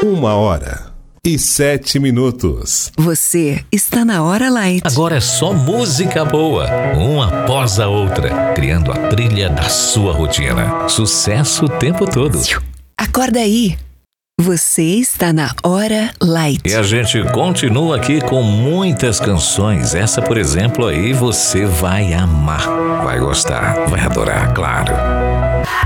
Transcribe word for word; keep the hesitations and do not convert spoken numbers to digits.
Uma hora e sete minutos. Você está na Hora Light. Agora é só música boa, uma após a outra, criando a trilha da sua rotina. Sucesso o tempo todo. Acorda aí. Você está na Hora Light. E a gente continua aqui com muitas canções. Essa, por exemplo, aí você vai amar, vai gostar, vai adorar, claro.